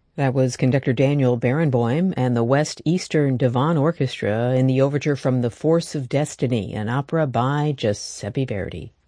That was conductor Daniel Barenboim and the West Eastern Divan Orchestra in the overture from The Force of Destiny, an opera by Giuseppe Verdi.